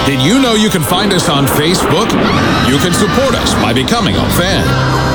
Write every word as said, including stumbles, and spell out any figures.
Did you know you can find us on Facebook? You can support us by becoming a fan.